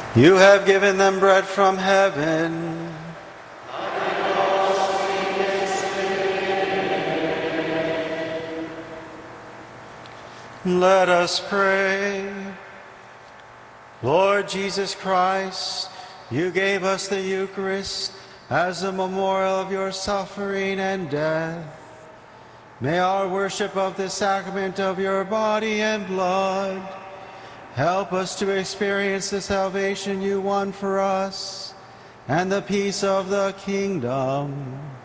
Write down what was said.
You have given them bread from heaven. Let us pray. Lord Jesus Christ, you gave us the Eucharist as a memorial of your suffering and death. May our worship of the sacrament of your body and blood help us to experience the salvation you won for us and the peace of the kingdom.